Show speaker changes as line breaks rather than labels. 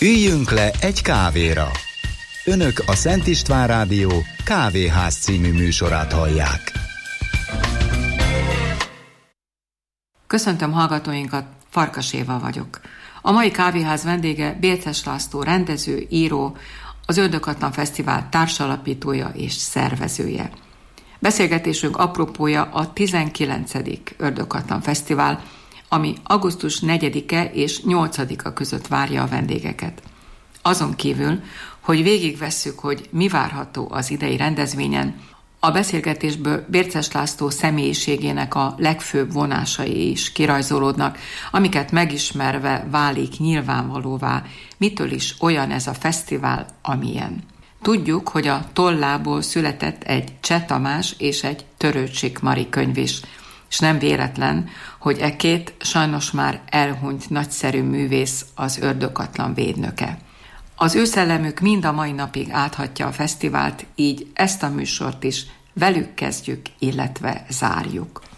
Üljünk le egy kávéra. Önök a Szent István Rádió Kávéház című műsorát hallják.
Köszöntöm hallgatóinkat, Farkas Éva vagyok. A mai kávéház vendége Bérces László rendező, író, az Ördöghatlan Fesztivál társalapítója és szervezője. Beszélgetésünk apropója a 19. Ördöghatlan Fesztivál, ami augusztus 4-e és 8-a között várja a vendégeket. Azon kívül, hogy végigvesszük, hogy mi várható az idei rendezvényen, a beszélgetésből Bérces László személyiségének a legfőbb vonásai is kirajzolódnak, amiket megismerve válik nyilvánvalóvá, mitől is olyan ez a fesztivál, amilyen. Tudjuk, hogy a tollából született egy Cseh Tamás és egy Törőcsik Mari könyv is, és nem véletlen, hogy e két sajnos már elhunyt nagyszerű művész az Ördöghatlan védnöke. Az ő szellemük mind a mai napig áthatja a fesztivált, így ezt a műsort is velük kezdjük, illetve zárjuk.